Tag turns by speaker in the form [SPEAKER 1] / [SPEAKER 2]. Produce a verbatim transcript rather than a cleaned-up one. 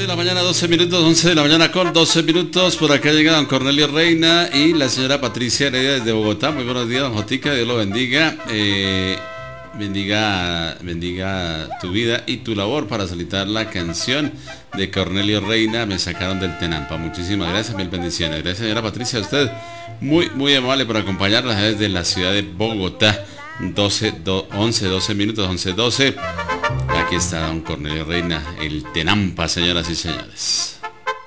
[SPEAKER 1] la mañana, doce minutos, once de la mañana con doce minutos. Por acá llega don Cornelio Reina y la señora Patricia Heredia desde Bogotá. Muy buenos días, don Jotica, Dios lo bendiga. Eh, bendiga, bendiga tu vida y tu labor para solicitar la canción de Cornelio Reina, Me sacaron del Tenampa. Muchísimas gracias, mil bendiciones. Gracias, señora Patricia, a usted muy, muy amable por acompañarnos desde la ciudad de Bogotá. doce, once, doce minutos, once, doce. Aquí está don Cornelio Reina, el Tenampa, señoras y señores.